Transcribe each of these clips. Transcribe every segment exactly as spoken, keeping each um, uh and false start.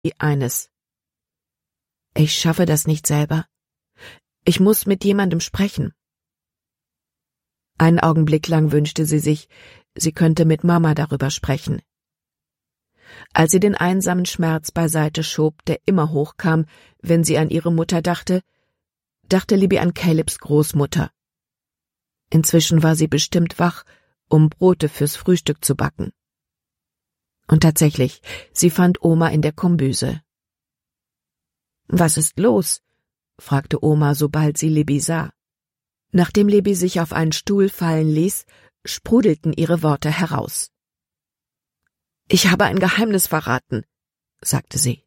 eines: »Ich schaffe das nicht selber. Ich muss mit jemandem sprechen.« Einen Augenblick lang wünschte sie sich, sie könnte mit Mama darüber sprechen. Als sie den einsamen Schmerz beiseite schob, der immer hochkam, wenn sie an ihre Mutter dachte, dachte Libby an Calebs Großmutter. Inzwischen war sie bestimmt wach, um Brote fürs Frühstück zu backen. Und tatsächlich, sie fand Oma in der Kombüse. »Was ist los?« fragte Oma, sobald sie Libby sah. Nachdem Libby sich auf einen Stuhl fallen ließ, sprudelten ihre Worte heraus. »Ich habe ein Geheimnis verraten«, sagte sie.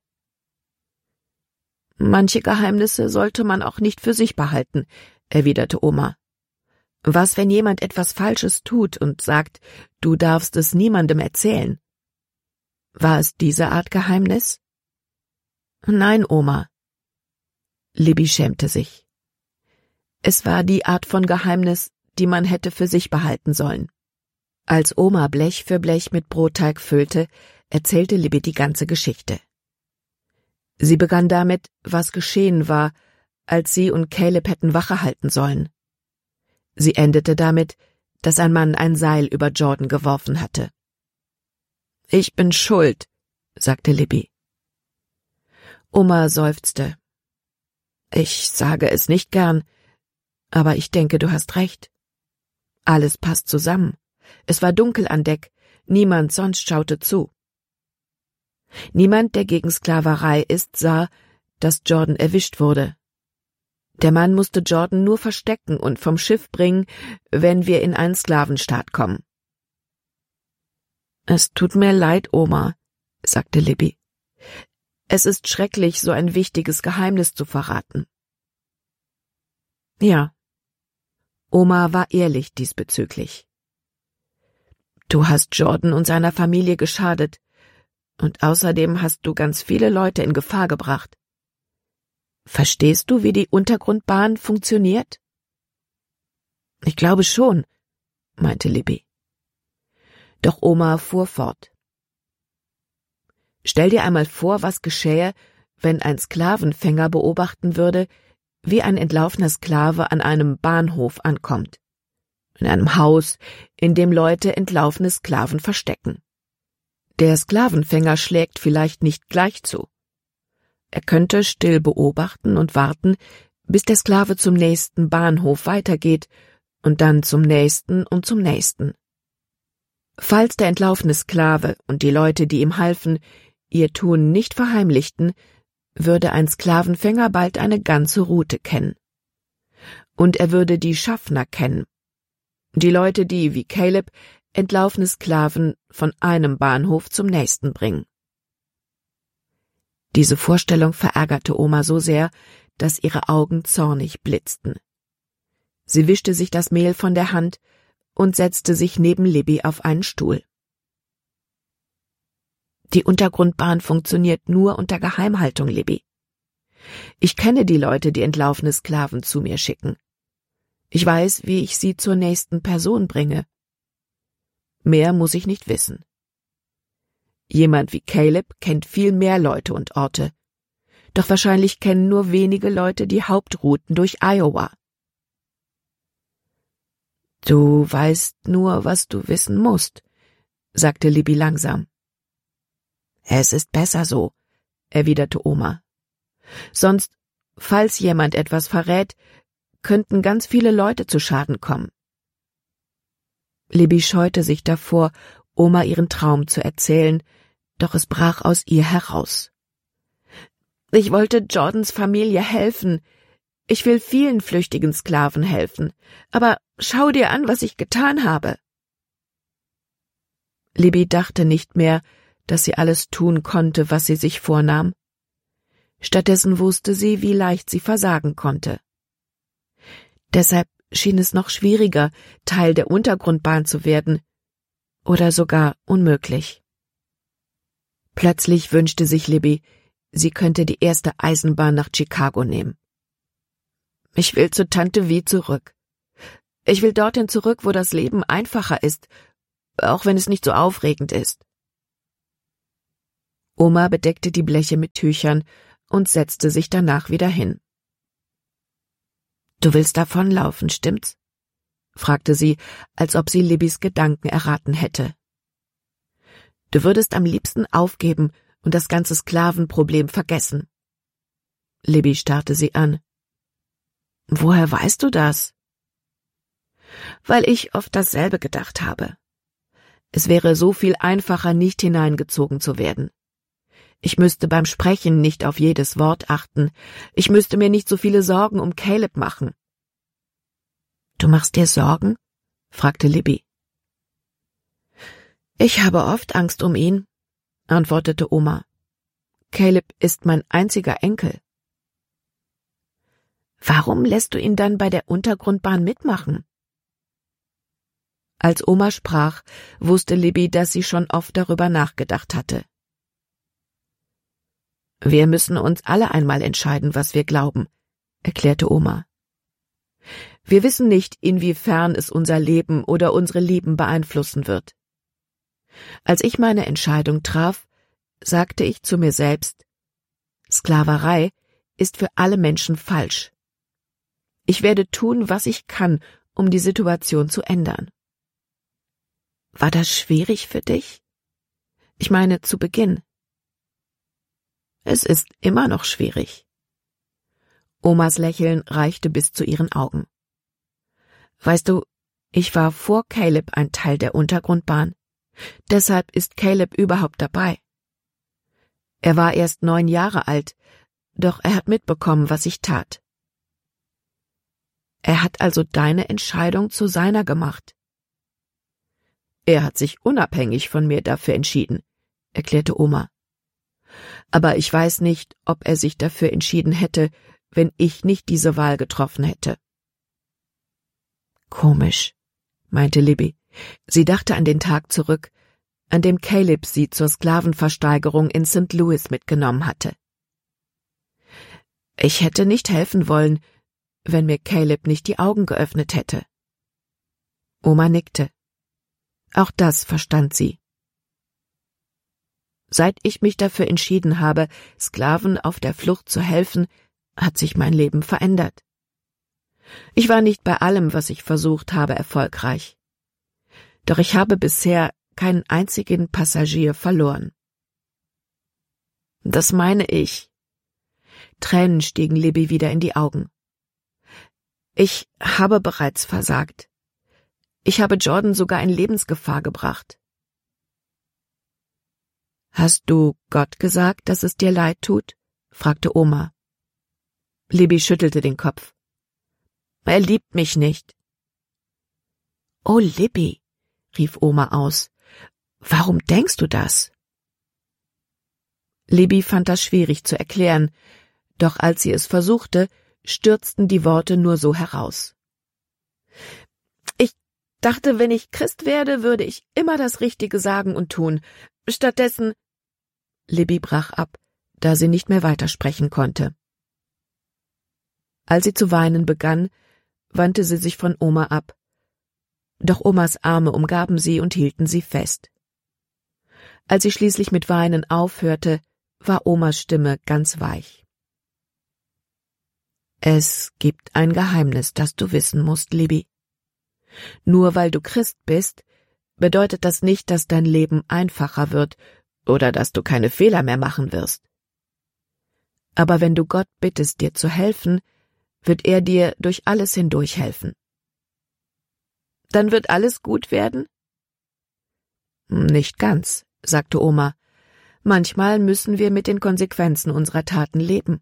»Manche Geheimnisse sollte man auch nicht für sich behalten«, erwiderte Oma. »Was, wenn jemand etwas Falsches tut und sagt, du darfst es niemandem erzählen?« »War es diese Art Geheimnis?« »Nein, Oma.« Libby schämte sich. Es war die Art von Geheimnis, die man hätte für sich behalten sollen. Als Oma Blech für Blech mit Brotteig füllte, erzählte Libby die ganze Geschichte. Sie begann damit, was geschehen war, als sie und Caleb hätten Wache halten sollen. Sie endete damit, dass ein Mann ein Seil über Jordan geworfen hatte. »Ich bin schuld«, sagte Libby. Oma seufzte. »Ich sage es nicht gern, aber ich denke, du hast recht. Alles passt zusammen. Es war dunkel an Deck, niemand sonst schaute zu. Niemand, der gegen Sklaverei ist, sah, dass Jordan erwischt wurde. Der Mann musste Jordan nur verstecken und vom Schiff bringen, wenn wir in einen Sklavenstaat kommen.« »Es tut mir leid, Oma«, sagte Libby. »Es ist schrecklich, so ein wichtiges Geheimnis zu verraten.« Ja, Oma war ehrlich diesbezüglich. »Du hast Jordan und seiner Familie geschadet, und außerdem hast du ganz viele Leute in Gefahr gebracht. Verstehst du, wie die Untergrundbahn funktioniert?« »Ich glaube schon«, meinte Libby. Doch Oma fuhr fort. »Stell dir einmal vor, was geschähe, wenn ein Sklavenfänger beobachten würde, wie ein entlaufener Sklave an einem Bahnhof ankommt. In einem Haus, in dem Leute entlaufene Sklaven verstecken. Der Sklavenfänger schlägt vielleicht nicht gleich zu. Er könnte still beobachten und warten, bis der Sklave zum nächsten Bahnhof weitergeht und dann zum nächsten und zum nächsten. Falls der entlaufene Sklave und die Leute, die ihm halfen, ihr Tun nicht verheimlichten, würde ein Sklavenfänger bald eine ganze Route kennen. Und er würde die Schaffner kennen. Die Leute, die, wie Caleb, entlaufene Sklaven von einem Bahnhof zum nächsten bringen. Diese Vorstellung verärgerte Oma so sehr, dass ihre Augen zornig blitzten. Sie wischte sich das Mehl von der Hand und setzte sich neben Libby auf einen Stuhl. »Die Untergrundbahn funktioniert nur unter Geheimhaltung, Libby. Ich kenne die Leute, die entlaufene Sklaven zu mir schicken. Ich weiß, wie ich sie zur nächsten Person bringe. Mehr muss ich nicht wissen. Jemand wie Caleb kennt viel mehr Leute und Orte, doch wahrscheinlich kennen nur wenige Leute die Hauptrouten durch Iowa. »Du weißt nur, was du wissen musst«, sagte Libby langsam. »Es ist besser so«, erwiderte Oma. »Sonst, falls jemand etwas verrät, könnten ganz viele Leute zu Schaden kommen.« Libby scheute sich davor, Oma ihren Traum zu erzählen, doch es brach aus ihr heraus. »Ich wollte Jordans Familie helfen. Ich will vielen flüchtigen Sklaven helfen. Aber schau dir an, was ich getan habe.« Libby dachte nicht mehr, dass sie alles tun konnte, was sie sich vornahm. Stattdessen wusste sie, wie leicht sie versagen konnte. Deshalb schien es noch schwieriger, Teil der Untergrundbahn zu werden, oder sogar unmöglich. Plötzlich wünschte sich Libby, sie könnte die erste Eisenbahn nach Chicago nehmen. »Ich will zu Tante Vi zurück. Ich will dorthin zurück, wo das Leben einfacher ist, auch wenn es nicht so aufregend ist.« Oma bedeckte die Bleche mit Tüchern und setzte sich danach wieder hin. »Du willst davonlaufen, stimmt's?« fragte sie, als ob sie Libbys Gedanken erraten hätte. »Du würdest am liebsten aufgeben und das ganze Sklavenproblem vergessen.« Libby starrte sie an. »Woher weißt du das?« »Weil ich oft dasselbe gedacht habe. Es wäre so viel einfacher, nicht hineingezogen zu werden. Ich müsste beim Sprechen nicht auf jedes Wort achten. Ich müsste mir nicht so viele Sorgen um Caleb machen.« »Du machst dir Sorgen?« fragte Libby. »Ich habe oft Angst um ihn«, antwortete Oma. »Caleb ist mein einziger Enkel.« »Warum lässt du ihn dann bei der Untergrundbahn mitmachen?« Als Oma sprach, wusste Libby, dass sie schon oft darüber nachgedacht hatte. »Wir müssen uns alle einmal entscheiden, was wir glauben«, erklärte Oma. »Wir wissen nicht, inwiefern es unser Leben oder unsere Lieben beeinflussen wird. Als ich meine Entscheidung traf, sagte ich zu mir selbst, Sklaverei ist für alle Menschen falsch. Ich werde tun, was ich kann, um die Situation zu ändern.« »War das schwierig für dich? Ich meine, zu Beginn.« »Es ist immer noch schwierig.« Omas Lächeln reichte bis zu ihren Augen. »Weißt du, ich war vor Caleb ein Teil der Untergrundbahn. Deshalb ist Caleb überhaupt dabei. Er war erst neun Jahre alt, doch er hat mitbekommen, was ich tat. Er hat also deine Entscheidung zu seiner gemacht.« »Er hat sich unabhängig von mir dafür entschieden«, erklärte Oma. »Aber ich weiß nicht, ob er sich dafür entschieden hätte, wenn ich nicht diese Wahl getroffen hätte.« »Komisch«, meinte Libby. Sie dachte an den Tag zurück, an dem Caleb sie zur Sklavenversteigerung in Sankt Louis mitgenommen hatte. »Ich hätte nicht helfen wollen, wenn mir Caleb nicht die Augen geöffnet hätte.« Oma nickte. Auch das verstand sie. »Seit ich mich dafür entschieden habe, Sklaven auf der Flucht zu helfen, hat sich mein Leben verändert. Ich war nicht bei allem, was ich versucht habe, erfolgreich. Doch ich habe bisher keinen einzigen Passagier verloren.« »Das meine ich.« Tränen stiegen Libby wieder in die Augen. »Ich habe bereits versagt. Ich habe Jordan sogar in Lebensgefahr gebracht.« »Hast du Gott gesagt, dass es dir leid tut?« fragte Oma. Libby schüttelte den Kopf. »Er liebt mich nicht.« »Oh, Libby«, rief Oma aus, »warum denkst du das?« Libby fand das schwierig zu erklären, doch als sie es versuchte, stürzten die Worte nur so heraus. »Ich dachte, wenn ich Christ werde, würde ich immer das Richtige sagen und tun. Stattdessen…« Libby brach ab, da sie nicht mehr weitersprechen konnte. Als sie zu weinen begann, wandte sie sich von Oma ab. Doch Omas Arme umgaben sie und hielten sie fest. Als sie schließlich mit Weinen aufhörte, war Omas Stimme ganz weich. »Es gibt ein Geheimnis, das du wissen musst, Libby. Nur weil du Christ bist, bedeutet das nicht, dass dein Leben einfacher wird oder dass du keine Fehler mehr machen wirst. Aber wenn du Gott bittest, dir zu helfen, wird er dir durch alles hindurch helfen.« »Dann wird alles gut werden?« »Nicht ganz«, sagte Oma. »Manchmal müssen wir mit den Konsequenzen unserer Taten leben.«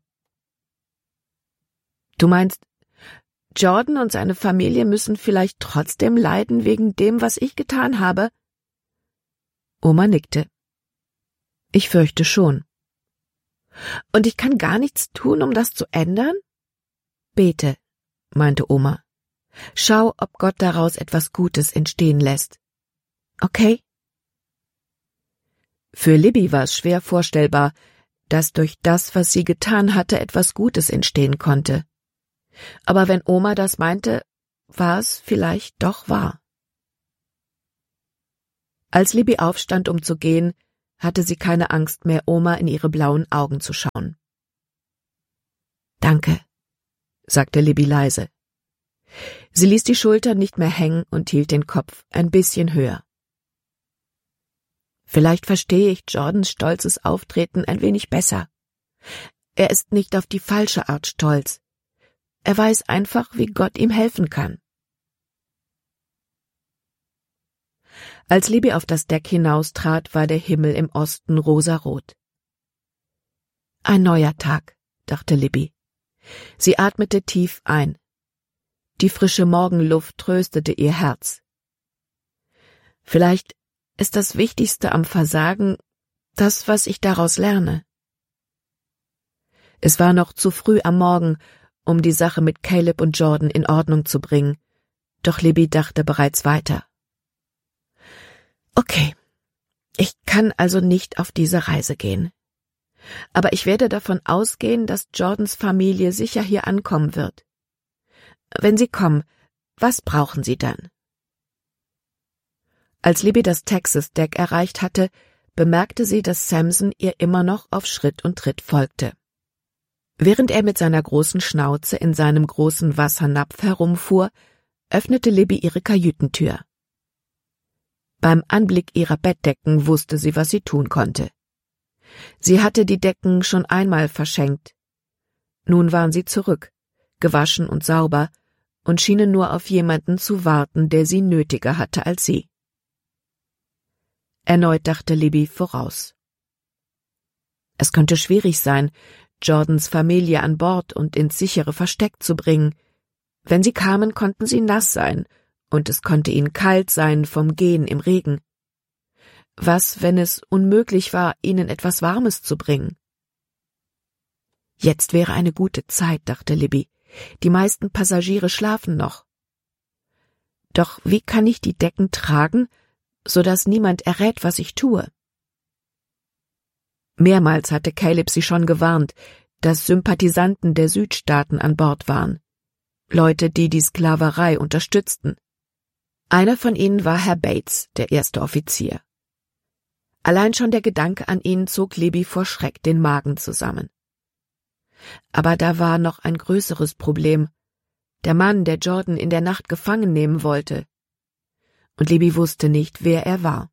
»Du meinst, Jordan und seine Familie müssen vielleicht trotzdem leiden wegen dem, was ich getan habe?« Oma nickte. »Ich fürchte schon.« »Und ich kann gar nichts tun, um das zu ändern?« »Bete«, meinte Oma. »Schau, ob Gott daraus etwas Gutes entstehen lässt. Okay?« Für Libby war es schwer vorstellbar, dass durch das, was sie getan hatte, etwas Gutes entstehen konnte. Aber wenn Oma das meinte, war es vielleicht doch wahr. Als Libby aufstand, um zu gehen, hatte sie keine Angst mehr, Oma in ihre blauen Augen zu schauen. »Danke«, sagte Libby leise. Sie ließ die Schultern nicht mehr hängen und hielt den Kopf ein bisschen höher. »Vielleicht verstehe ich Jordans stolzes Auftreten ein wenig besser. Er ist nicht auf die falsche Art stolz. Er weiß einfach, wie Gott ihm helfen kann.« Als Libby auf das Deck hinaustrat, war der Himmel im Osten rosarot. »Ein neuer Tag«, dachte Libby. Sie atmete tief ein. Die frische Morgenluft tröstete ihr Herz. Vielleicht ist das Wichtigste am Versagen das, was ich daraus lerne. Es war noch zu früh am Morgen, um die Sache mit Caleb und Jordan in Ordnung zu bringen, doch Libby dachte bereits weiter. Okay, ich kann also nicht auf diese Reise gehen. Aber ich werde davon ausgehen, dass Jordans Familie sicher hier ankommen wird. Wenn sie kommen, was brauchen sie dann? Als Libby das Texas-Deck erreicht hatte, bemerkte sie, dass Samson ihr immer noch auf Schritt und Tritt folgte. Während er mit seiner großen Schnauze in seinem großen Wassernapf herumfuhr, öffnete Libby ihre Kajütentür. Beim Anblick ihrer Bettdecken wusste sie, was sie tun konnte. Sie hatte die Decken schon einmal verschenkt. Nun waren sie zurück, gewaschen und sauber, und schienen nur auf jemanden zu warten, der sie nötiger hatte als sie. Erneut dachte Libby voraus. Es könnte schwierig sein, Jordans Familie an Bord und ins sichere Versteck zu bringen. Wenn sie kamen, konnten sie nass sein, und es konnte ihnen kalt sein vom Gehen im Regen. Was, wenn es unmöglich war, ihnen etwas Warmes zu bringen? Jetzt wäre eine gute Zeit, dachte Libby. Die meisten Passagiere schlafen noch. Doch wie kann ich die Decken tragen, so dass niemand errät, was ich tue? Mehrmals hatte Caleb sie schon gewarnt, dass Sympathisanten der Südstaaten an Bord waren. Leute, die die Sklaverei unterstützten. Einer von ihnen war Herr Bates, der erste Offizier. Allein schon der Gedanke an ihn zog Libby vor Schreck den Magen zusammen. Aber da war noch ein größeres Problem. Der Mann, der Jordan in der Nacht gefangen nehmen wollte. Und Libby wusste nicht, wer er war.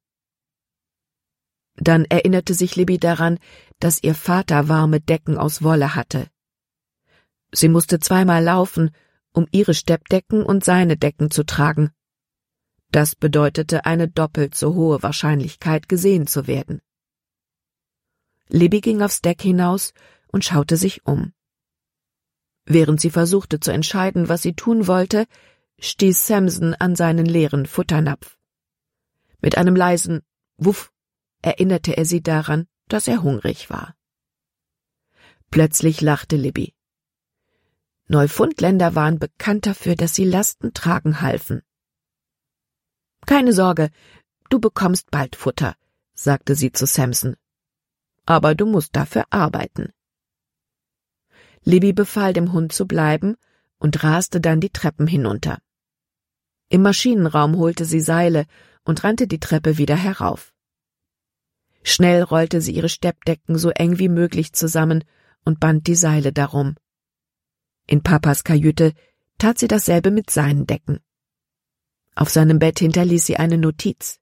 Dann erinnerte sich Libby daran, dass ihr Vater warme Decken aus Wolle hatte. Sie musste zweimal laufen, um ihre Steppdecken und seine Decken zu tragen. Das bedeutete eine doppelt so hohe Wahrscheinlichkeit, gesehen zu werden. Libby ging aufs Deck hinaus und schaute sich um. Während sie versuchte zu entscheiden, was sie tun wollte, stieß Samson an seinen leeren Futternapf. Mit einem leisen Wuff erinnerte er sie daran, dass er hungrig war. Plötzlich lachte Libby. Neufundländer waren bekannt dafür, dass sie Lasten tragen halfen. »Keine Sorge, du bekommst bald Futter«, sagte sie zu Samson. »Aber du musst dafür arbeiten.« Libby befahl dem Hund zu bleiben und raste dann die Treppen hinunter. Im Maschinenraum holte sie Seile und rannte die Treppe wieder herauf. Schnell rollte sie ihre Steppdecken so eng wie möglich zusammen und band die Seile darum. In Papas Kajüte tat sie dasselbe mit seinen Decken. Auf seinem Bett hinterließ sie eine Notiz.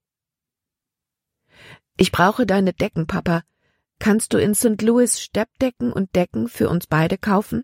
»Ich brauche deine Decken, Papa. Kannst du in Sankt Louis Steppdecken und Decken für uns beide kaufen?«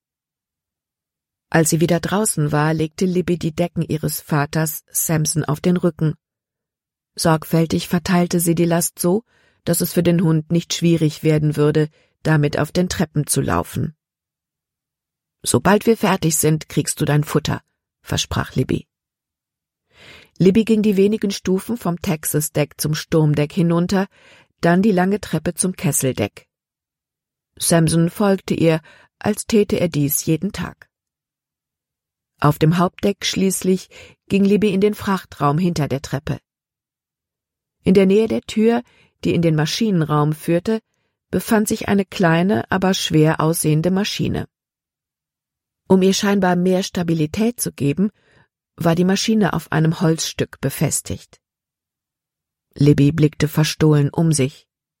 Als sie wieder draußen war, legte Libby die Decken ihres Vaters Samson auf den Rücken. Sorgfältig verteilte sie die Last so, dass es für den Hund nicht schwierig werden würde, damit auf den Treppen zu laufen. »Sobald wir fertig sind, kriegst du dein Futter«, versprach Libby. Libby ging die wenigen Stufen vom Texas-Deck zum Sturmdeck hinunter, dann die lange Treppe zum Kesseldeck. Samson folgte ihr, als täte er dies jeden Tag. Auf dem Hauptdeck schließlich ging Libby in den Frachtraum hinter der Treppe. In der Nähe der Tür, die in den Maschinenraum führte, befand sich eine kleine, aber schwer aussehende Maschine. Um ihr scheinbar mehr Stabilität zu geben, war die Maschine auf einem Holzstück befestigt. Libby blickte verstohlen um sich.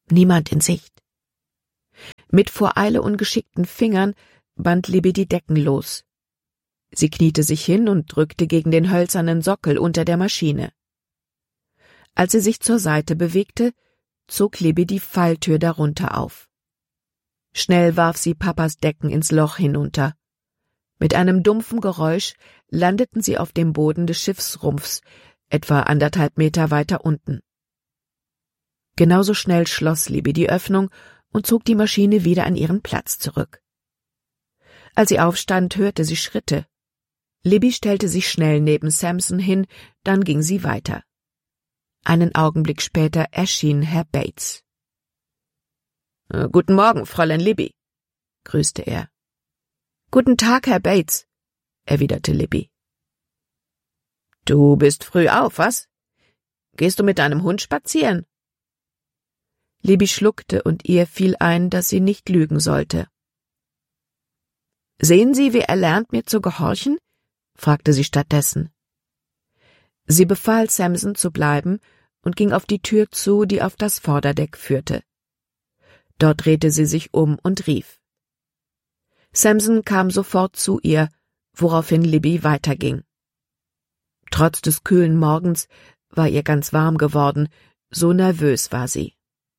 Niemand in Sicht. Mit vor Eile ungeschickten Fingern band Libby die Decken los. Sie kniete sich hin und drückte gegen den hölzernen Sockel unter der Maschine. Als sie sich zur Seite bewegte, zog Libby die Falltür darunter auf. Schnell warf sie Papas Decken ins Loch hinunter. Mit einem dumpfen Geräusch landeten sie auf dem Boden des Schiffsrumpfs, etwa anderthalb Meter weiter unten. Genauso schnell schloss Libby die Öffnung und zog die Maschine wieder an ihren Platz zurück. Als sie aufstand, hörte sie Schritte. Libby stellte sich schnell neben Samson hin, dann ging sie weiter. Einen Augenblick später erschien Herr Bates. »Äh, »Guten Morgen, Fräulein Libby«, grüßte er. »Guten Tag, Herr Bates«, erwiderte Libby. »Du bist früh auf, was? Gehst du mit deinem Hund spazieren?« Libby schluckte und ihr fiel ein, dass sie nicht lügen sollte. »Sehen Sie, wie er lernt, mir zu gehorchen?« fragte sie stattdessen. Sie befahl Samson zu bleiben und ging auf die Tür zu, die auf das Vorderdeck führte. Dort drehte sie sich um und rief. Samson kam sofort zu ihr, woraufhin Libby weiterging. Trotz des kühlen Morgens war ihr ganz warm geworden, so nervös war sie.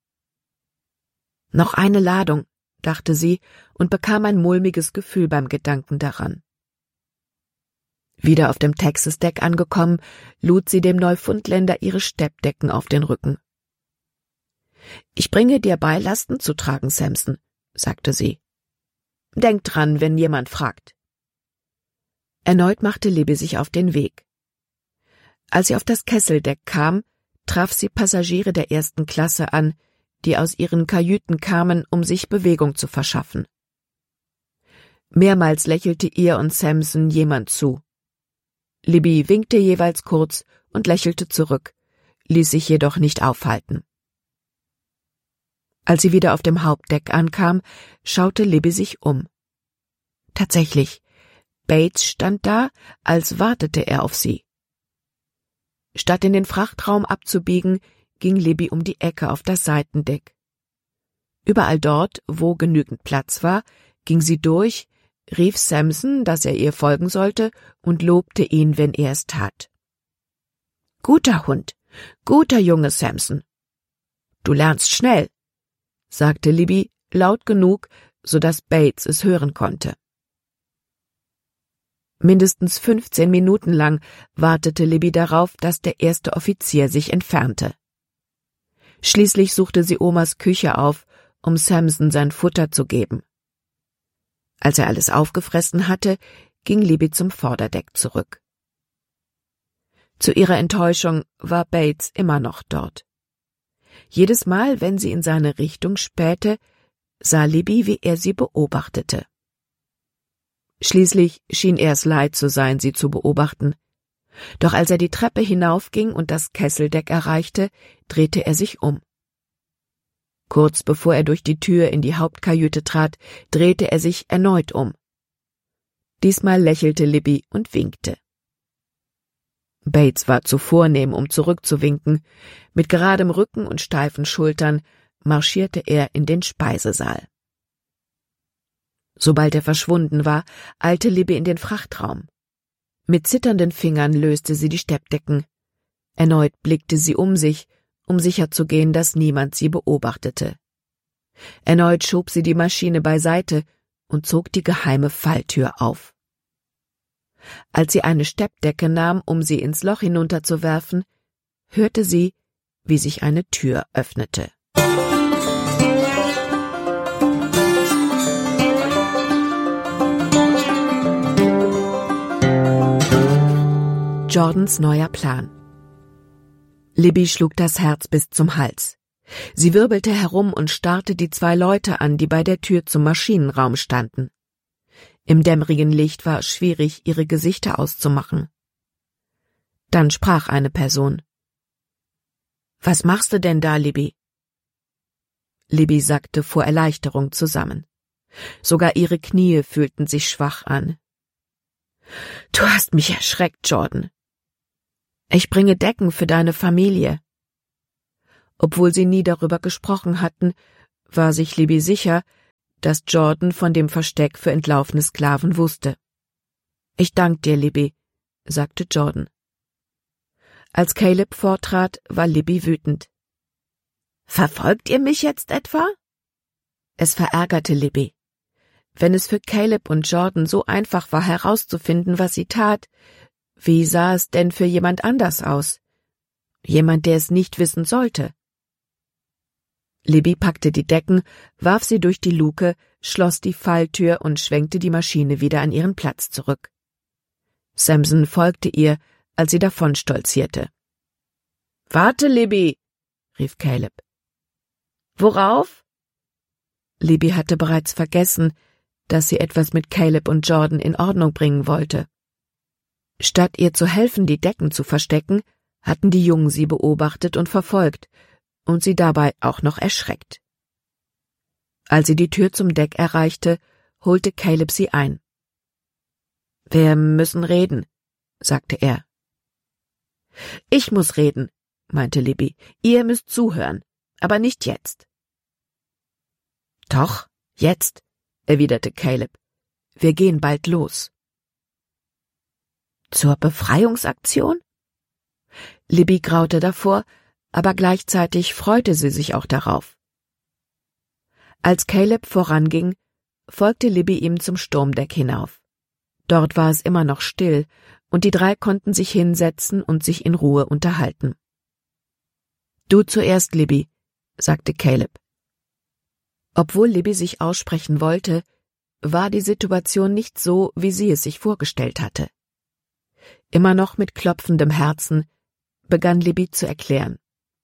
Noch eine Ladung, dachte sie und bekam ein mulmiges Gefühl beim Gedanken daran. Wieder auf dem Texas-Deck angekommen, lud sie dem Neufundländer ihre Steppdecken auf den Rücken. »Ich bringe dir bei, Lasten zu tragen, Samson«, sagte sie. »Denk dran, wenn jemand fragt.« Erneut machte Libby sich auf den Weg. Als sie auf das Kesseldeck kam, traf sie Passagiere der ersten Klasse an, die aus ihren Kajüten kamen, um sich Bewegung zu verschaffen. Mehrmals lächelte ihr und Samson jemand zu. Libby winkte jeweils kurz und lächelte zurück, ließ sich jedoch nicht aufhalten. Als sie wieder auf dem Hauptdeck ankam, schaute Libby sich um. Tatsächlich, Bates stand da, als wartete er auf sie. Statt in den Frachtraum abzubiegen, ging Libby um die Ecke auf das Seitendeck. Überall dort, wo genügend Platz war, ging sie durch, rief Samson, dass er ihr folgen sollte, und lobte ihn, wenn er es tat. »Guter Hund, guter Junge, Samson. Du lernst schnell«, sagte Libby laut genug, so dass Bates es hören konnte. Mindestens fünfzehn Minuten lang wartete Libby darauf, dass der erste Offizier sich entfernte. Schließlich suchte sie Omas Küche auf, um Samson sein Futter zu geben. Als er alles aufgefressen hatte, ging Libby zum Vorderdeck zurück. Zu ihrer Enttäuschung war Bates immer noch dort. Jedes Mal, wenn sie in seine Richtung spähte, sah Libby, wie er sie beobachtete. Schließlich schien er es leid zu sein, sie zu beobachten. Doch als er die Treppe hinaufging und das Kesseldeck erreichte, drehte er sich um. Kurz bevor er durch die Tür in die Hauptkajüte trat, drehte er sich erneut um. Diesmal lächelte Libby und winkte. Bates war zu vornehm, um zurückzuwinken. Mit geradem Rücken und steifen Schultern marschierte er in den Speisesaal. Sobald er verschwunden war, eilte Libby in den Frachtraum. Mit zitternden Fingern löste sie die Steppdecken. Erneut blickte sie um sich, um sicherzugehen, dass niemand sie beobachtete. Erneut schob sie die Maschine beiseite und zog die geheime Falltür auf. Als sie eine Steppdecke nahm, um sie ins Loch hinunterzuwerfen, hörte sie, wie sich eine Tür öffnete. Jordans neuer Plan. Libby schlug das Herz bis zum Hals. Sie wirbelte herum und starrte die zwei Leute an, die bei der Tür zum Maschinenraum standen. Im dämmerigen Licht war es schwierig, ihre Gesichter auszumachen. Dann sprach eine Person. »Was machst du denn da, Libby?« Libby sackte vor Erleichterung zusammen. Sogar ihre Knie fühlten sich schwach an. »Du hast mich erschreckt, Jordan. Ich bringe Decken für deine Familie.« Obwohl sie nie darüber gesprochen hatten, war sich Libby sicher, dass Jordan von dem Versteck für entlaufene Sklaven wusste. »Ich dank dir, Libby«, sagte Jordan. Als Caleb vortrat, war Libby wütend. »Verfolgt ihr mich jetzt etwa?« Es verärgerte Libby. Wenn es für Caleb und Jordan so einfach war, herauszufinden, was sie tat, wie sah es denn für jemand anders aus? Jemand, der es nicht wissen sollte. Libby packte die Decken, warf sie durch die Luke, schloss die Falltür und schwenkte die Maschine wieder an ihren Platz zurück. Samson folgte ihr, als sie davonstolzierte. »Warte, Libby«, rief Caleb. »Worauf?« Libby hatte bereits vergessen, dass sie etwas mit Caleb und Jordan in Ordnung bringen wollte. Statt ihr zu helfen, die Decken zu verstecken, hatten die Jungen sie beobachtet und verfolgt und sie dabei auch noch erschreckt. Als sie die Tür zum Deck erreichte, holte Caleb sie ein. »Wir müssen reden«, sagte er. »Ich muss reden«, meinte Libby. »Ihr müsst zuhören, aber nicht jetzt.« »Doch, jetzt«, erwiderte Caleb. »Wir gehen bald los.« »Zur Befreiungsaktion?« Libby graute davor, aber gleichzeitig freute sie sich auch darauf. Als Caleb voranging, folgte Libby ihm zum Sturmdeck hinauf. Dort war es immer noch still, und die drei konnten sich hinsetzen und sich in Ruhe unterhalten. »Du zuerst, Libby«, sagte Caleb. Obwohl Libby sich aussprechen wollte, war die Situation nicht so, wie sie es sich vorgestellt hatte. Immer noch mit klopfendem Herzen begann Libby zu erklären.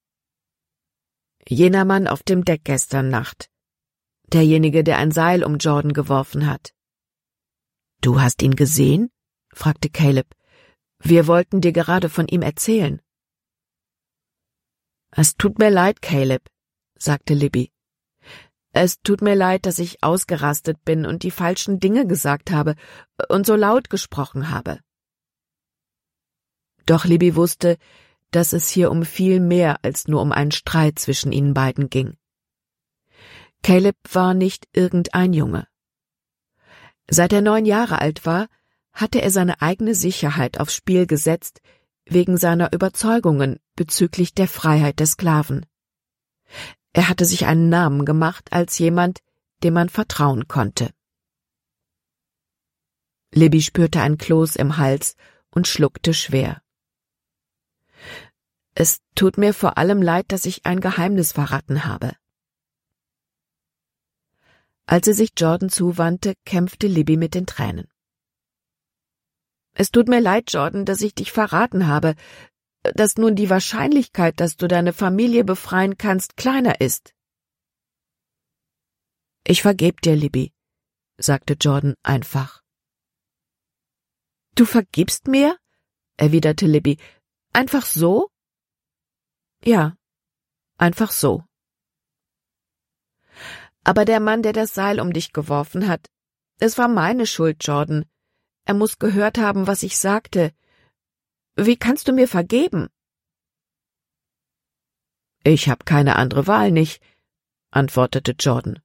»Jener Mann auf dem Deck gestern Nacht. Derjenige, der ein Seil um Jordan geworfen hat.« »Du hast ihn gesehen?« fragte Caleb. »Wir wollten dir gerade von ihm erzählen.« »Es tut mir leid, Caleb«, sagte Libby. »Es tut mir leid, dass ich ausgerastet bin und die falschen Dinge gesagt habe und so laut gesprochen habe.« Doch Libby wusste, dass es hier um viel mehr als nur um einen Streit zwischen ihnen beiden ging. Caleb war nicht irgendein Junge. Seit er neun Jahre alt war, hatte er seine eigene Sicherheit aufs Spiel gesetzt, wegen seiner Überzeugungen bezüglich der Freiheit der Sklaven. Er hatte sich einen Namen gemacht als jemand, dem man vertrauen konnte. Libby spürte ein Kloß im Hals und schluckte schwer. »Es tut mir vor allem leid, dass ich ein Geheimnis verraten habe.« Als sie sich Jordan zuwandte, kämpfte Libby mit den Tränen. »Es tut mir leid, Jordan, dass ich dich verraten habe, dass nun die Wahrscheinlichkeit, dass du deine Familie befreien kannst, kleiner ist.« »Ich vergeb dir, Libby«, sagte Jordan einfach. »Du vergibst mir?«, erwiderte Libby. »Einfach so?« »Ja, einfach so.« »Aber der Mann, der das Seil um dich geworfen hat, es war meine Schuld, Jordan. Er muss gehört haben, was ich sagte. Wie kannst du mir vergeben?« »Ich habe keine andere Wahl nicht«, antwortete Jordan.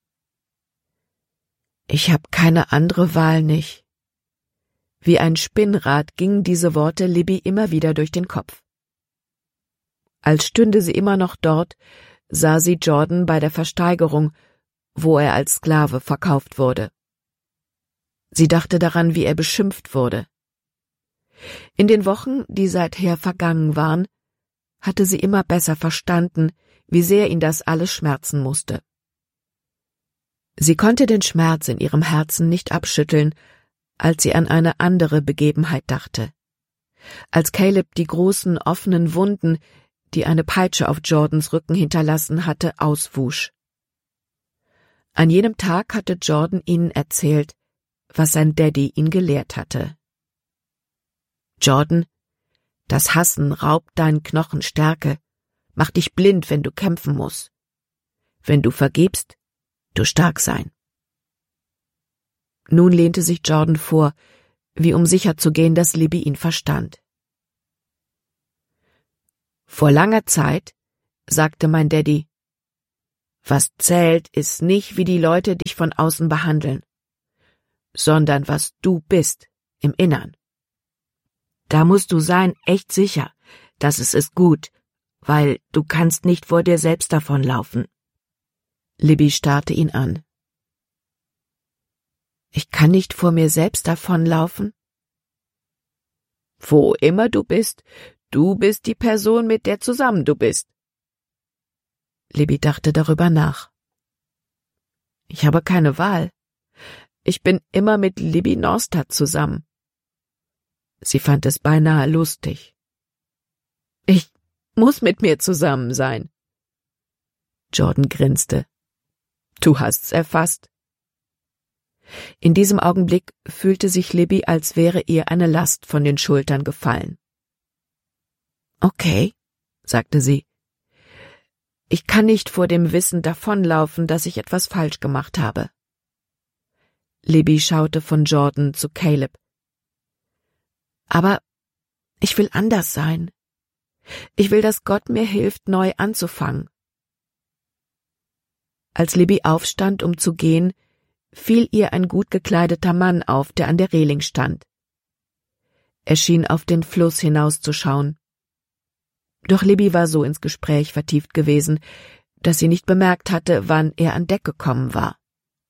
»Ich habe keine andere Wahl nicht.« Wie ein Spinnrad gingen diese Worte Libby immer wieder durch den Kopf. Als stünde sie immer noch dort, sah sie Jordan bei der Versteigerung, wo er als Sklave verkauft wurde. Sie dachte daran, wie er beschimpft wurde. In den Wochen, die seither vergangen waren, hatte sie immer besser verstanden, wie sehr ihn das alles schmerzen musste. Sie konnte den Schmerz in ihrem Herzen nicht abschütteln, als sie an eine andere Begebenheit dachte. Als Caleb die großen, offenen Wunden, die eine Peitsche auf Jordans Rücken hinterlassen hatte, auswusch. An jenem Tag hatte Jordan ihnen erzählt, was sein Daddy ihn gelehrt hatte. »Jordan, das Hassen raubt deinen Knochen Stärke, macht dich blind, wenn du kämpfen musst. Wenn du vergibst, du stark sein.« Nun lehnte sich Jordan vor, wie um sicherzugehen, dass Libby ihn verstand. »Vor langer Zeit«, sagte mein Daddy. Was zählt, ist nicht, wie die Leute dich von außen behandeln, sondern was du bist im Innern. Da musst du sein echt sicher, dass es ist gut, weil du kannst nicht vor dir selbst davonlaufen. Libby starrte ihn an. Ich kann nicht vor mir selbst davonlaufen? Wo immer du bist, du bist die Person, mit der zusammen du bist. Libby dachte darüber nach. Ich habe keine Wahl. Ich bin immer mit Libby Norstad zusammen. Sie fand es beinahe lustig. Ich muss mit mir zusammen sein. Jordan grinste. Du hast's erfasst. In diesem Augenblick fühlte sich Libby, als wäre ihr eine Last von den Schultern gefallen. Okay, sagte sie. Ich kann nicht vor dem Wissen davonlaufen, dass ich etwas falsch gemacht habe. Libby schaute von Jordan zu Caleb. Aber ich will anders sein. Ich will, dass Gott mir hilft, neu anzufangen. Als Libby aufstand, um zu gehen, fiel ihr ein gut gekleideter Mann auf, der an der Reling stand. Er schien auf den Fluss hinauszuschauen. Doch Libby war so ins Gespräch vertieft gewesen, dass sie nicht bemerkt hatte, wann er an Deck gekommen war.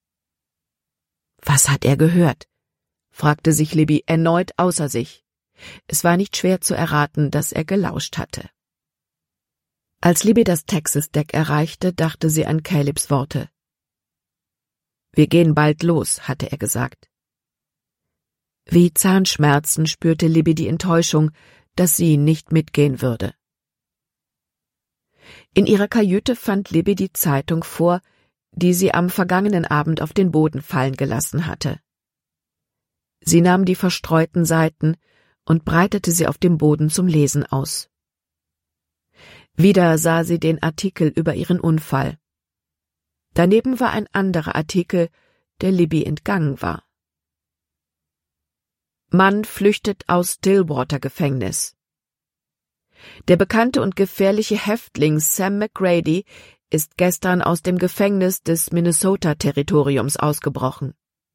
»Was hat er gehört?« fragte sich Libby erneut außer sich. Es war nicht schwer zu erraten, dass er gelauscht hatte. Als Libby das Texas-Deck erreichte, dachte sie an Calebs Worte. »Wir gehen bald los«, hatte er gesagt. Wie Zahnschmerzen spürte Libby die Enttäuschung, dass sie nicht mitgehen würde. In ihrer Kajüte fand Libby die Zeitung vor, die sie am vergangenen Abend auf den Boden fallen gelassen hatte. Sie nahm die verstreuten Seiten und breitete sie auf dem Boden zum Lesen aus. Wieder sah sie den Artikel über ihren Unfall. Daneben war ein anderer Artikel, der Libby entgangen war. Mann flüchtet aus Stillwater-Gefängnis. Der bekannte und gefährliche Häftling Sam McGrady ist gestern aus dem Gefängnis des Minnesota-Territoriums ausgebrochen.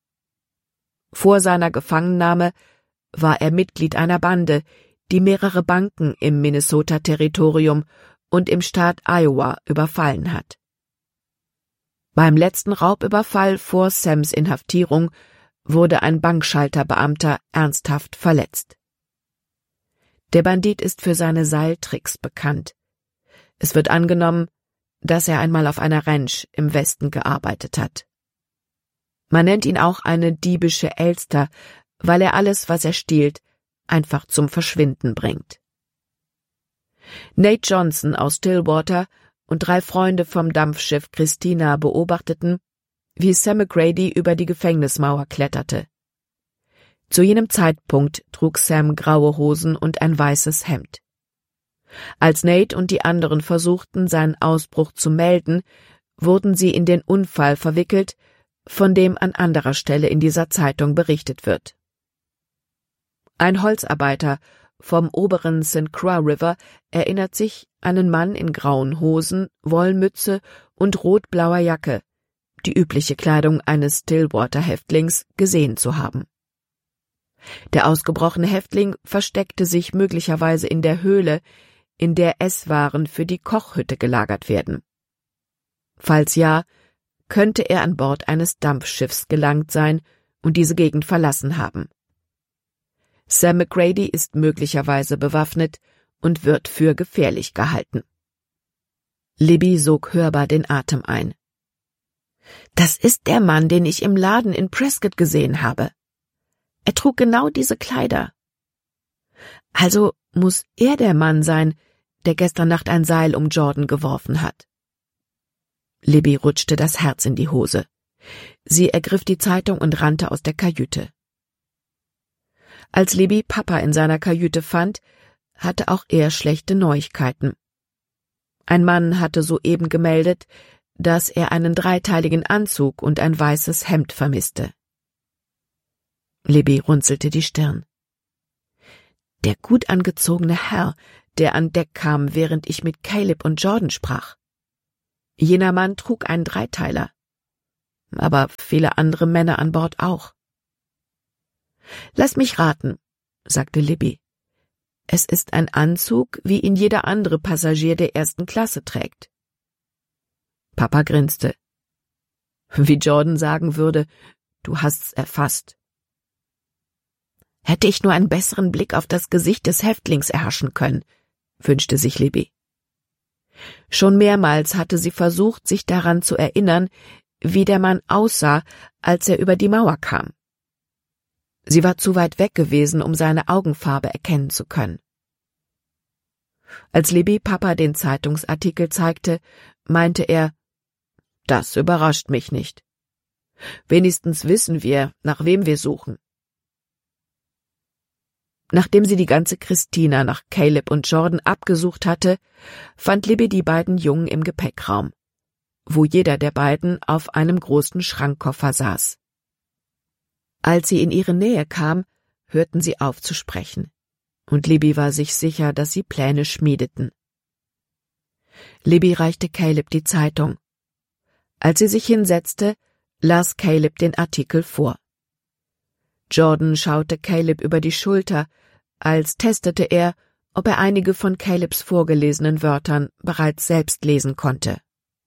Vor seiner Gefangennahme war er Mitglied einer Bande, die mehrere Banken im Minnesota-Territorium und im Staat Iowa überfallen hat. Beim letzten Raubüberfall vor Sams Inhaftierung wurde ein Bankschalterbeamter ernsthaft verletzt. Der Bandit ist für seine Seiltricks bekannt. Es wird angenommen, dass er einmal auf einer Ranch im Westen gearbeitet hat. Man nennt ihn auch eine diebische Elster, weil er alles, was er stiehlt, einfach zum Verschwinden bringt. Nate Johnson aus Stillwater und drei Freunde vom Dampfschiff Christina beobachteten, wie Sam McGrady über die Gefängnismauer kletterte. Zu jenem Zeitpunkt trug Sam graue Hosen und ein weißes Hemd. Als Nate und die anderen versuchten, seinen Ausbruch zu melden, wurden sie in den Unfall verwickelt, von dem an anderer Stelle in dieser Zeitung berichtet wird. Ein Holzarbeiter vom oberen Sankt Croix River erinnert sich, einen Mann in grauen Hosen, Wollmütze und rot-blauer Jacke, die übliche Kleidung eines Stillwater-Häftlings, gesehen zu haben. Der ausgebrochene Häftling versteckte sich möglicherweise in der Höhle, in der Esswaren für die Kochhütte gelagert werden. Falls ja, könnte er an Bord eines Dampfschiffs gelangt sein und diese Gegend verlassen haben. Sam McGrady ist möglicherweise bewaffnet und wird für gefährlich gehalten. Libby sog hörbar den Atem ein. Das ist der Mann, den ich im Laden in Prescott gesehen habe. Er trug genau diese Kleider. Also muss er der Mann sein, der gestern Nacht ein Seil um Jordan geworfen hat. Libby rutschte das Herz in die Hose. Sie ergriff die Zeitung und rannte aus der Kajüte. Als Libby Papa in seiner Kajüte fand, hatte auch er schlechte Neuigkeiten. Ein Mann hatte soeben gemeldet, dass er einen dreiteiligen Anzug und ein weißes Hemd vermisste. Libby runzelte die Stirn. Der gut angezogene Herr, der an Deck kam, während ich mit Caleb und Jordan sprach. Jener Mann trug einen Dreiteiler, aber viele andere Männer an Bord auch. »Lass mich raten«, sagte Libby. »Es ist ein Anzug, wie ihn jeder andere Passagier der ersten Klasse trägt.« Papa grinste. Wie Jordan sagen würde, »Du hast's erfasst.« »Hätte ich nur einen besseren Blick auf das Gesicht des Häftlings erhaschen können«, wünschte sich Libby. Schon mehrmals hatte sie versucht, sich daran zu erinnern, wie der Mann aussah, als er über die Mauer kam. Sie war zu weit weg gewesen, um seine Augenfarbe erkennen zu können. Als Libby Papa den Zeitungsartikel zeigte, meinte er, »Das überrascht mich nicht. Wenigstens wissen wir, nach wem wir suchen.« Nachdem sie die ganze Christina nach Caleb und Jordan abgesucht hatte, fand Libby die beiden Jungen im Gepäckraum, wo jeder der beiden auf einem großen Schrankkoffer saß. Als sie in ihre Nähe kam, hörten sie auf zu sprechen, und Libby war sich sicher, dass sie Pläne schmiedeten. Libby reichte Caleb die Zeitung. Als sie sich hinsetzte, las Caleb den Artikel vor. Jordan schaute Caleb über die Schulter, als testete er, ob er einige von Calebs vorgelesenen Wörtern bereits selbst lesen konnte.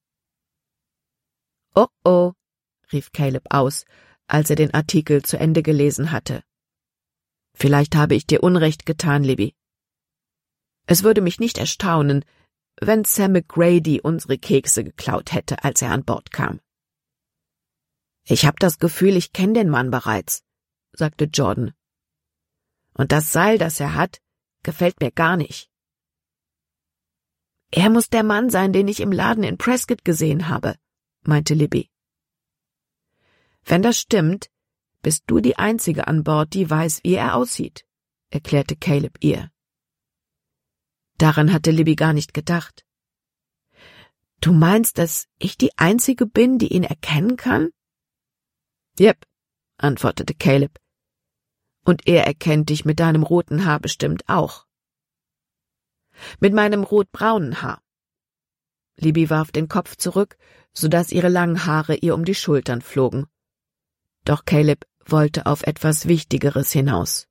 »Oh oh«, rief Caleb aus, als er den Artikel zu Ende gelesen hatte. »Vielleicht habe ich dir Unrecht getan, Libby. Es würde mich nicht erstaunen, wenn Sam McGrady unsere Kekse geklaut hätte, als er an Bord kam.« »Ich habe das Gefühl, ich kenne den Mann bereits«, sagte Jordan. »Und das Seil, das er hat, gefällt mir gar nicht.« »Er muss der Mann sein, den ich im Laden in Prescott gesehen habe«, meinte Libby. »Wenn das stimmt, bist du die Einzige an Bord, die weiß, wie er aussieht«, erklärte Caleb ihr. Daran hatte Libby gar nicht gedacht. »Du meinst, dass ich die Einzige bin, die ihn erkennen kann?« »Jep«, antwortete Caleb. »Und er erkennt dich mit deinem roten Haar bestimmt auch.« »Mit meinem rotbraunen Haar.« Libby warf den Kopf zurück, so dass ihre langen Haare ihr um die Schultern flogen. Doch Caleb wollte auf etwas Wichtigeres hinaus.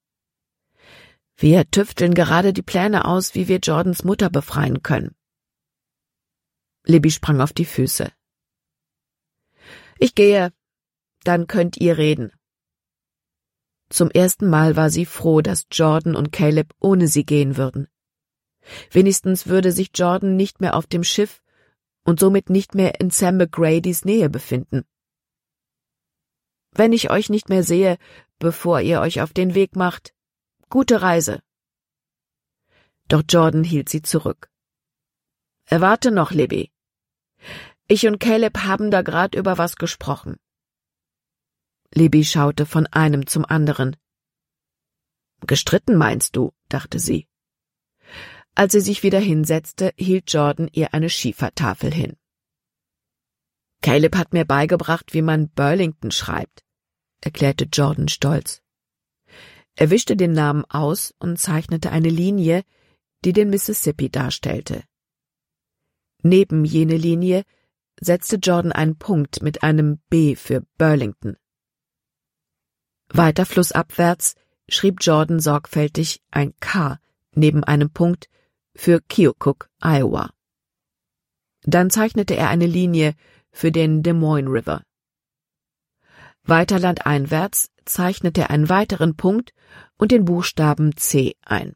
»Wir tüfteln gerade die Pläne aus, wie wir Jordans Mutter befreien können.« Libby sprang auf die Füße. »Ich gehe, dann könnt ihr reden.« Zum ersten Mal war sie froh, dass Jordan und Caleb ohne sie gehen würden. Wenigstens würde sich Jordan nicht mehr auf dem Schiff und somit nicht mehr in Sam McGradys Nähe befinden. »Wenn ich euch nicht mehr sehe, bevor ihr euch auf den Weg macht, gute Reise.« Doch Jordan hielt sie zurück. »Warte noch, Libby. Ich und Caleb haben da grad über was gesprochen.« Libby schaute von einem zum anderen. »Gestritten, meinst du?«, dachte sie. Als sie sich wieder hinsetzte, hielt Jordan ihr eine Schiefertafel hin. »Caleb hat mir beigebracht, wie man Burlington schreibt«, erklärte Jordan stolz. Er wischte den Namen aus und zeichnete eine Linie, die den Mississippi darstellte. Neben jene Linie setzte Jordan einen Punkt mit einem B für Burlington. Weiter flussabwärts schrieb Jordan sorgfältig ein K neben einem Punkt für Keokuk, Iowa. Dann zeichnete er eine Linie für den Des Moines River. Weiter landeinwärts zeichnete er einen weiteren Punkt und den Buchstaben C ein.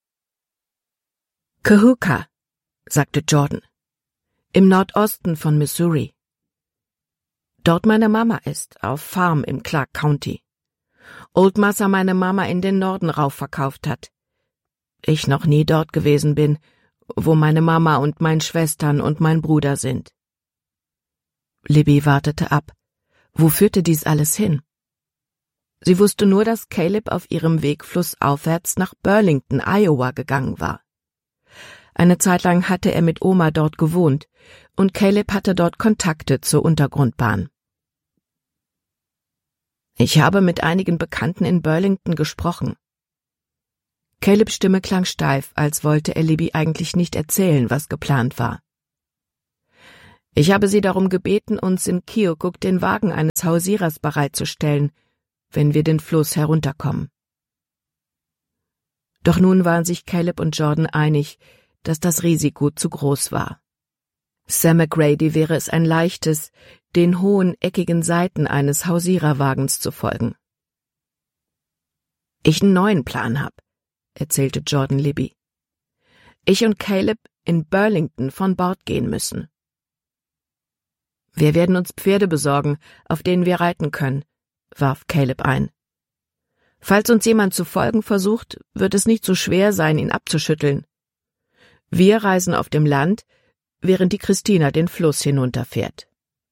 »Kahuka«, sagte Jordan, »im Nordosten von Missouri. Dort meine Mama ist, auf Farm im Clark County. Old Massa meine Mama in den Norden rauf verkauft hat. Ich noch nie dort gewesen bin, wo meine Mama und meine Schwestern und mein Bruder sind.« Libby wartete ab. Wo führte dies alles hin? Sie wusste nur, dass Caleb auf ihrem Weg flussaufwärts nach Burlington, Iowa gegangen war. Eine Zeit lang hatte er mit Oma dort gewohnt, und Caleb hatte dort Kontakte zur Untergrundbahn. »Ich habe mit einigen Bekannten in Burlington gesprochen.« Calebs Stimme klang steif, als wollte er Libby eigentlich nicht erzählen, was geplant war. »Ich habe Sie darum gebeten, uns in Keokuk den Wagen eines Hausierers bereitzustellen, wenn wir den Fluss herunterkommen.« Doch nun waren sich Caleb und Jordan einig, dass das Risiko zu groß war. Sam McGrady wäre es ein leichtes, den hohen, eckigen Seiten eines Hausiererwagens zu folgen. »Ich einen neuen Plan hab«, erzählte Jordan Libby. »Ich und Caleb in Burlington von Bord gehen müssen. Wir werden uns Pferde besorgen, auf denen wir reiten können«, warf Caleb ein. »Falls uns jemand zu folgen versucht, wird es nicht so schwer sein, ihn abzuschütteln. Wir reisen auf dem Land, während die Christina den Fluss hinunterfährt.«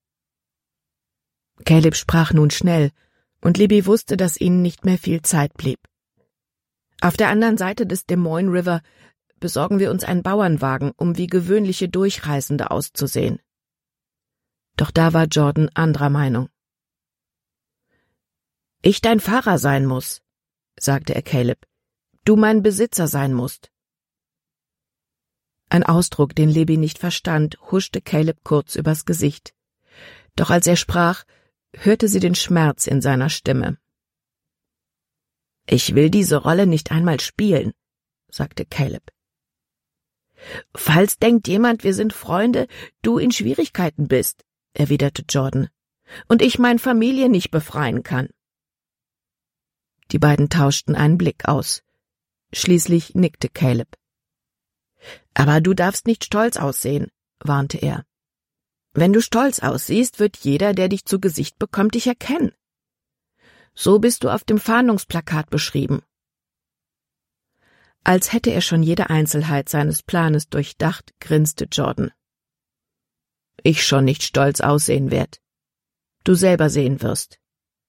Caleb sprach nun schnell, und Libby wusste, dass ihnen nicht mehr viel Zeit blieb. »Auf der anderen Seite des Des Moines River besorgen wir uns einen Bauernwagen, um wie gewöhnliche Durchreisende auszusehen.« Doch da war Jordan anderer Meinung. »Ich dein Fahrer sein muss«, sagte er Caleb. »Du mein Besitzer sein musst.« Ein Ausdruck, den Libby nicht verstand, huschte Caleb kurz übers Gesicht. Doch als er sprach, hörte sie den Schmerz in seiner Stimme. »Ich will diese Rolle nicht einmal spielen«, sagte Caleb. »Falls denkt jemand, wir sind Freunde, du in Schwierigkeiten bist«, erwiderte Jordan, »und ich meine Familie nicht befreien kann.« Die beiden tauschten einen Blick aus. Schließlich nickte Caleb. »Aber du darfst nicht stolz aussehen«, warnte er. »Wenn du stolz aussiehst, wird jeder, der dich zu Gesicht bekommt, dich erkennen. So bist du auf dem Fahndungsplakat beschrieben.« Als hätte er schon jede Einzelheit seines Planes durchdacht, grinste Jordan. »Ich schon nicht stolz aussehen werd. Du selber sehen wirst.«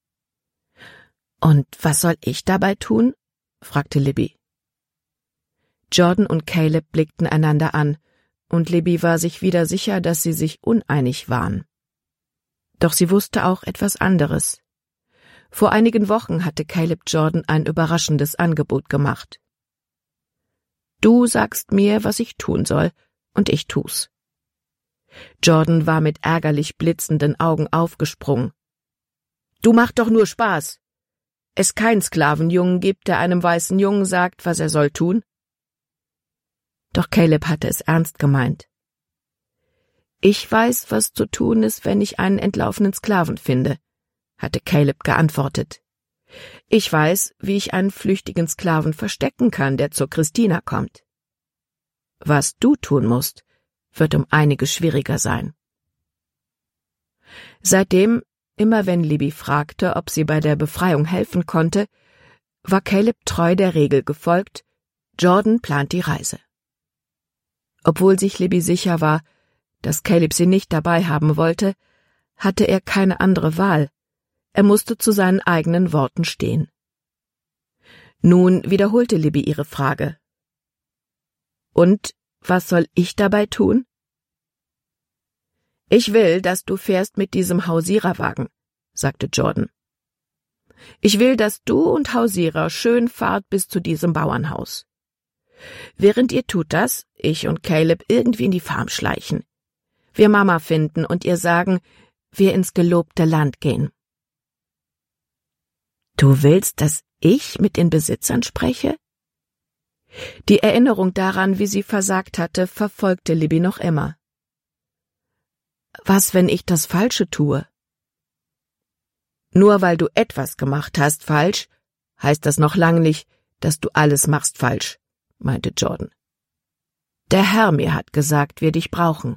»Und was soll ich dabei tun?« fragte Libby. Jordan und Caleb blickten einander an, und Libby war sich wieder sicher, dass sie sich uneinig waren. Doch sie wusste auch etwas anderes. Vor einigen Wochen hatte Caleb Jordan ein überraschendes Angebot gemacht. »Du sagst mir, was ich tun soll, und ich tu's.« Jordan war mit ärgerlich blitzenden Augen aufgesprungen. »Du machst doch nur Spaß! Es keinen Sklavenjungen gibt, der einem weißen Jungen sagt, was er soll tun?« Doch Caleb hatte es ernst gemeint. »Ich weiß, was zu tun ist, wenn ich einen entlaufenen Sklaven finde«, hatte Caleb geantwortet. »Ich weiß, wie ich einen flüchtigen Sklaven verstecken kann, der zur Christina kommt. Was du tun musst, wird um einiges schwieriger sein.« Seitdem, immer wenn Libby fragte, ob sie bei der Befreiung helfen konnte, war Caleb treu der Regel gefolgt: Jordan plant die Reise. Obwohl sich Libby sicher war, dass Caleb sie nicht dabei haben wollte, hatte er keine andere Wahl. Er musste zu seinen eigenen Worten stehen. Nun wiederholte Libby ihre Frage. »Und was soll ich dabei tun?« »Ich will, dass du fährst mit diesem Hausiererwagen«, sagte Jordan. »Ich will, dass du und Hausierer schön fahrt bis zu diesem Bauernhaus. Während ihr tut das, ich und Caleb irgendwie in die Farm schleichen. Wir Mama finden und ihr sagen, wir ins gelobte Land gehen.« »Du willst, dass ich mit den Besitzern spreche?« Die Erinnerung daran, wie sie versagt hatte, verfolgte Libby noch immer. »Was, wenn ich das Falsche tue?« »Nur weil du etwas gemacht hast falsch, heißt das noch lange nicht, dass du alles machst falsch«, meinte Jordan. »Der Herr mir hat gesagt, wir dich brauchen.«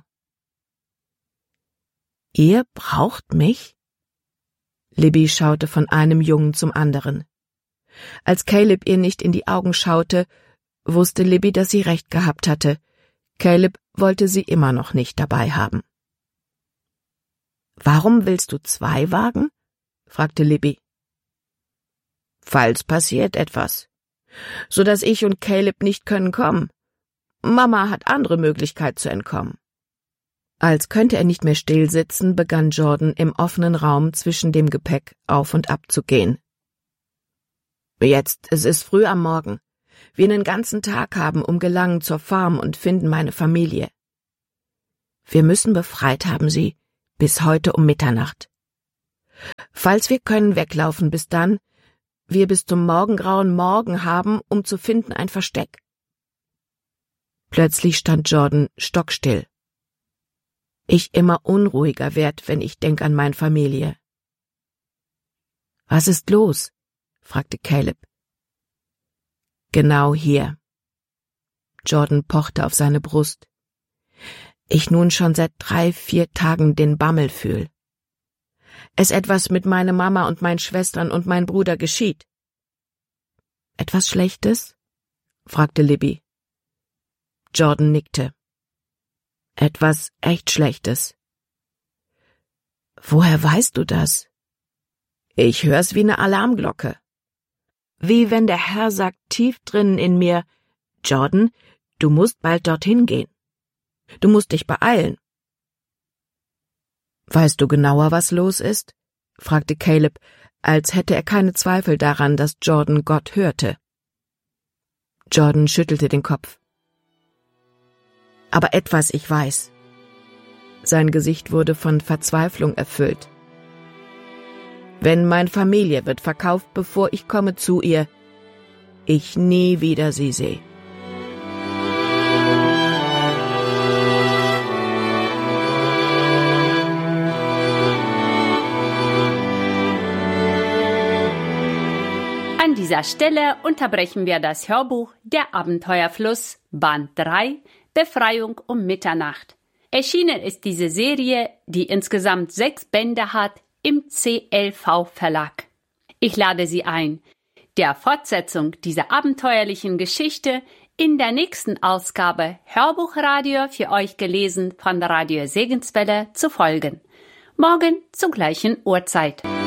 »Ihr braucht mich?« Libby schaute von einem Jungen zum anderen. Als Caleb ihr nicht in die Augen schaute, wusste Libby, dass sie recht gehabt hatte. Caleb wollte sie immer noch nicht dabei haben. »Warum willst du zwei Wagen?« fragte Libby. »Falls passiert etwas, so dass ich und Caleb nicht können kommen. Mama hat andere Möglichkeit zu entkommen.« Als könnte er nicht mehr still sitzen, begann Jordan im offenen Raum zwischen dem Gepäck auf und ab zu gehen. »Jetzt, es ist früh am Morgen. wir einen ganzen Tag haben, um gelangen zur Farm und finden meine Familie. Wir müssen befreit haben sie, bis heute um Mitternacht. Falls wir können, weglaufen bis dann, wir bis zum Morgengrauen Morgen haben, um zu finden ein Versteck. Plötzlich stand Jordan stockstill. Ich immer unruhiger werd, wenn ich denk an meine Familie. »Was ist los?« fragte Caleb. »Genau hier.« Jordan pochte auf seine Brust. »Ich nun schon seit drei, vier Tagen den Bammel fühl. Es etwas mit meiner Mama und meinen Schwestern und mein Bruder geschieht.« »Etwas Schlechtes?« fragte Libby. Jordan nickte. »Etwas echt Schlechtes.« »Woher weißt du das?« »Ich hör's wie eine Alarmglocke. Wie wenn der Herr sagt tief drinnen in mir, Jordan, du musst bald dorthin gehen. Du musst dich beeilen.« »Weißt du genauer, was los ist?« fragte Caleb, als hätte er keine Zweifel daran, dass Jordan Gott hörte. Jordan schüttelte den Kopf. »Aber etwas ich weiß.« Sein Gesicht wurde von Verzweiflung erfüllt. »Wenn meine Familie wird verkauft, bevor ich komme zu ihr, ich nie wieder sie sehe.« An dieser Stelle unterbrechen wir das Hörbuch Der Abenteuerfluss, Band drei, Befreiung um Mitternacht. Erschienen ist diese Serie, die insgesamt sechs Bände hat, im C L V Verlag. Ich lade Sie ein, der Fortsetzung dieser abenteuerlichen Geschichte in der nächsten Ausgabe Hörbuchradio für euch gelesen von Radio Segenswelle zu folgen. Morgen zur gleichen Uhrzeit.